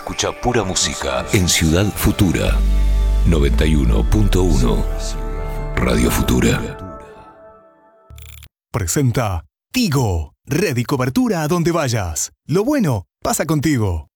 escucha pura música en Ciudad Futura 91.1 Radio Futura. Presenta Tigo, red y cobertura a donde vayas. Lo bueno pasa contigo.